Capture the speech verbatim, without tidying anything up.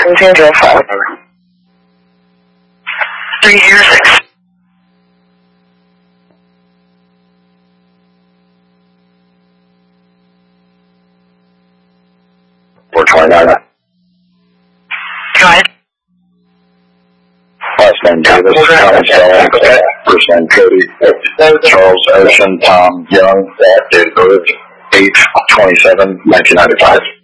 曾经折返。Three zero six. Four twenty-nine. Go ahead. Last name Davis, Thomas Stelling, first name Cody, Charles Ocean, Tom Young, date of birth eight twenty-seven nineteen ninety-five.